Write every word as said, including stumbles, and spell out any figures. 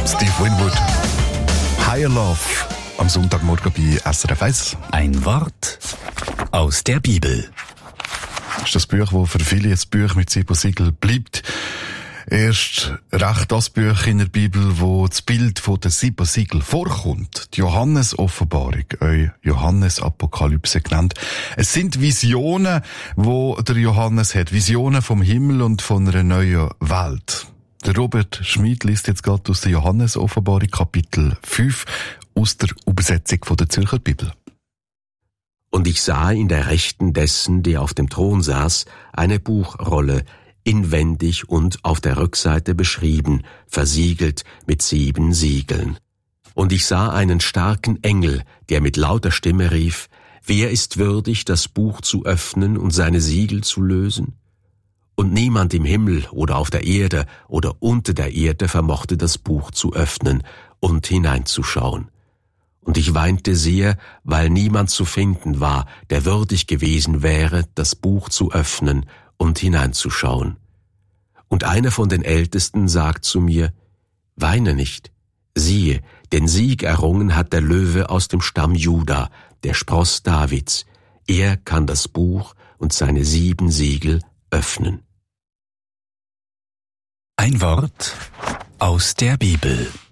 Steve Winwood. Higher Love. Am Sonntagmorgen bei S R F eins. Ein Wort aus der Bibel. Das ist das Buch, das für viele ein Buch mit sieben Siegeln bleibt. Erst recht das Buch in der Bibel, wo das Bild von den sieben Siegeln vorkommt. Die Johannes-Offenbarung, auch Johannes-Apokalypse genannt. Es sind Visionen, wo der Johannes hat. Visionen vom Himmel und von einer neuen Welt. Der Robert Schmid liest jetzt gerade aus der Johannes-Offenbarung, Kapitel fünf, aus der Übersetzung von der Zürcher Bibel. Und ich sah in der Rechten dessen, der auf dem Thron saß, eine Buchrolle, inwendig und auf der Rückseite beschrieben, versiegelt mit sieben Siegeln. Und ich sah einen starken Engel, der mit lauter Stimme rief, wer ist würdig, das Buch zu öffnen und seine Siegel zu lösen? Und niemand im Himmel oder auf der Erde oder unter der Erde vermochte das Buch zu öffnen und hineinzuschauen. Und ich weinte sehr, weil niemand zu finden war, der würdig gewesen wäre, das Buch zu öffnen und hineinzuschauen. Und einer von den Ältesten sagt zu mir, weine nicht, siehe, den Sieg errungen hat der Löwe aus dem Stamm Juda, der Spross Davids. Er kann das Buch und seine sieben Siegel öffnen. Ein Wort aus der Bibel.